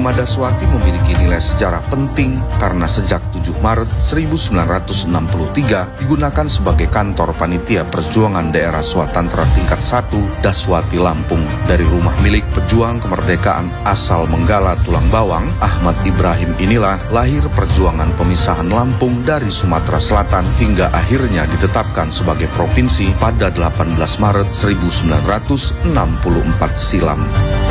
Nama Daswati memiliki nilai sejarah penting karena sejak 7 Maret 1963 digunakan sebagai kantor panitia perjuangan daerah Swatantra tingkat 1 Daswati Lampung. Dari rumah milik pejuang kemerdekaan asal Menggala Tulang Bawang, Ahmad Ibrahim inilah lahir perjuangan pemisahan Lampung dari Sumatera Selatan hingga akhirnya ditetapkan sebagai provinsi pada 18 Maret 1964 silam.